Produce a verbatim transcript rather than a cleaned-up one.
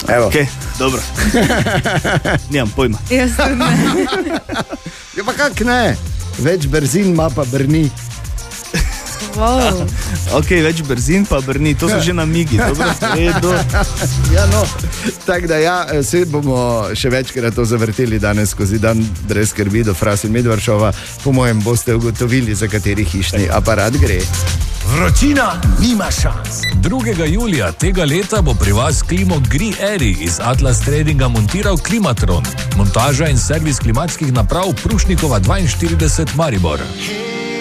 Evo. Okay, dobro. Nimam pojma. Jaz tudi ne. Ja, pa kak ne? Več brzin ima pa brni. Wow. Ok, več brzin pa brni, to so že namigi. Dobro, redo. Ja, no. Tako da ja, se bomo še večkrat to zavrteli danes skozi dan, brez skrbi do Fras in Medvaršova. Po mojem boste ugotovili, za kateri hišni aparat gre. Vročina nima šans. drugega julija tega leta bo pri vas Klimo Gri Eri iz Atlas Tradinga montiral Klimatron. Montaža in servis klimatskih naprav Prušnikova dvainštirideset Maribor.